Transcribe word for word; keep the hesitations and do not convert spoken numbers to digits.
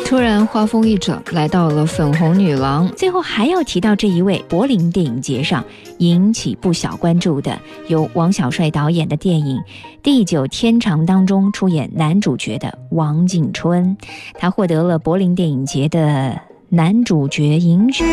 突然话锋一转，来到了粉红女郎。 最后还要提到这一位柏林电影节上引起不小关注的，由王小帅导演的电影《地久天长》当中出演男主角的王景春，他获得了柏林电影节的男主角银狮。